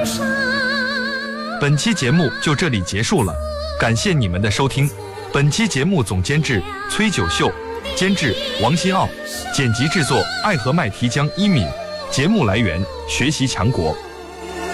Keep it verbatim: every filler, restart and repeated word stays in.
本期节目就这里结束了，感谢你们的收听。本期节目总监制崔九秀，监制王新奥，剪辑制作爱和麦提江一敏，节目来源学习强国。